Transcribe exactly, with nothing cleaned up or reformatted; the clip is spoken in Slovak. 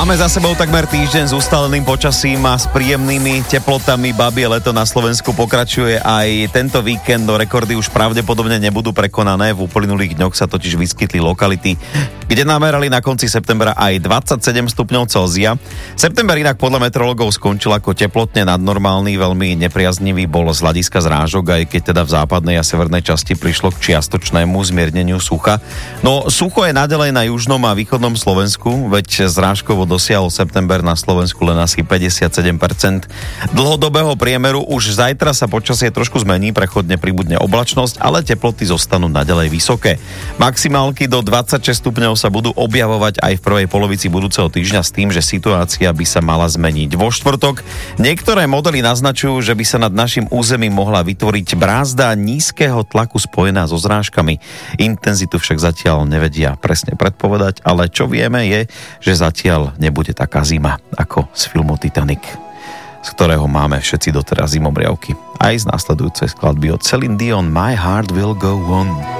Máme za sebou takmer týždeň s ustaleným počasím a s príjemnými teplotami. Babie leto na Slovensku pokračuje aj tento víkend. Do rekordy už pravdepodobne nebudú prekonané. V uplynulých dňoch sa totiž vyskytli lokality, kde namerali na konci septembra aj dvadsaťsedem stupňov Celzia. September inak podľa meteorológov skončil ako teplotne nadnormálny, veľmi nepriaznivý bol z hľadiska zrážok, aj keď teda v západnej a severnej časti prišlo k čiastočnému zmierneniu sucha. No sucho je naďalej na južnom a východnom Slovensku, veď zrážkovo dosiahol september na Slovensku len asi päťdesiatsedem percent dlhodobého priemeru. Už zajtra sa počasie trošku zmení, prechodne pribudne oblačnosť, ale teploty zostanú naďalej vysoké. Maximálky do dvadsaťšesť stupňov sa budú objavovať aj v prvej polovici budúceho týždňa s tým, že situácia by sa mala zmeniť. Vo štvrtok niektoré modely naznačujú, že by sa nad našim územím mohla vytvoriť brázda nízkeho tlaku spojená so zrážkami. Intenzitu však zatiaľ nevedia presne predpovedať, ale čo vieme je, že zatiaľ nebude taká zima ako z filmu Titanic, z ktorého máme všetci doteraz zimomriavky. Aj z následujúcej skladby od Celine Dion My Heart Will Go On.